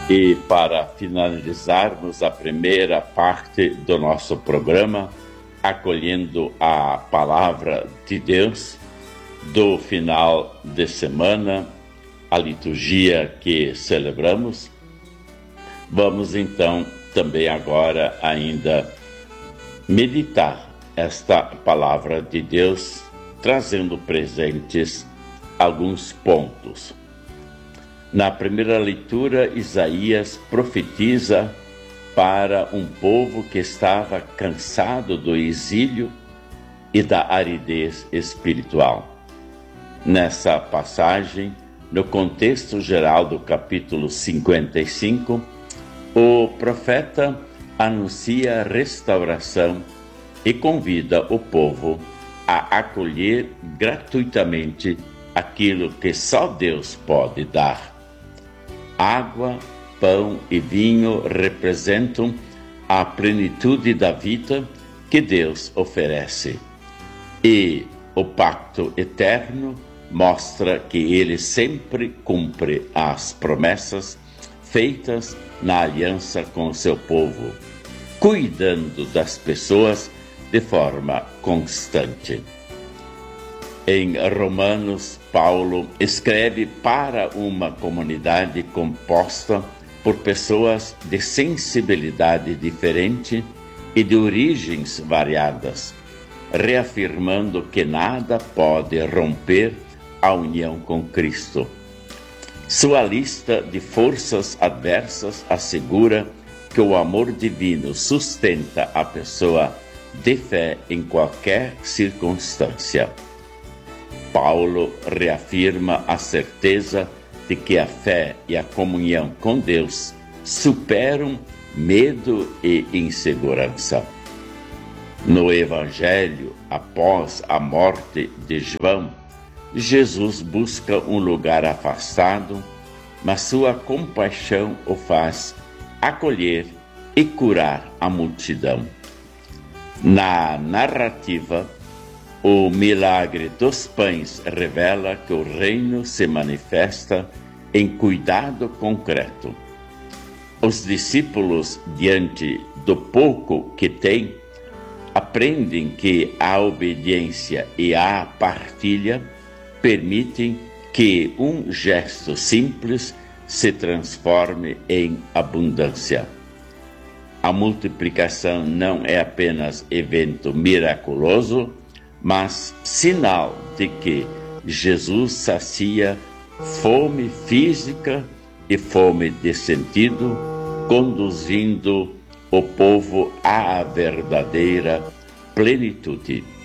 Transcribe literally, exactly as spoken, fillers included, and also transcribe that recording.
E para finalizarmos a primeira parte do nosso programa, acolhendo a palavra de Deus do final de semana, a liturgia que celebramos, vamos então também agora ainda meditar esta palavra de Deus, trazendo presentes alguns pontos. Na primeira leitura, Isaías profetiza para um povo que estava cansado do exílio e da aridez espiritual. Nessa passagem, no contexto geral do capítulo cinquenta e cinco, o profeta anuncia a restauração e convida o povo a acolher gratuitamente aquilo que só Deus pode dar. Água, pão e vinho representam a plenitude da vida que Deus oferece. E o pacto eterno mostra que Ele sempre cumpre as promessas feitas na aliança com o seu povo, cuidando das pessoas de forma constante. Em Romanos, Paulo escreve para uma comunidade composta por pessoas de sensibilidade diferente e de origens variadas, reafirmando que nada pode romper a união com Cristo. Sua lista de forças adversas assegura que o amor divino sustenta a pessoa de fé em qualquer circunstância. Paulo reafirma a certeza de que a fé e a comunhão com Deus superam medo e insegurança. No Evangelho, após a morte de João, Jesus busca um lugar afastado, mas sua compaixão o faz acolher e curar a multidão. Na narrativa, o milagre dos pães revela que o reino se manifesta em cuidado concreto. Os discípulos, diante do pouco que têm, aprendem que a obediência e a partilha permitem que um gesto simples se transforme em abundância. A multiplicação não é apenas evento miraculoso, mas sinal de que Jesus sacia fome física e fome de sentido, conduzindo o povo à verdadeira plenitude.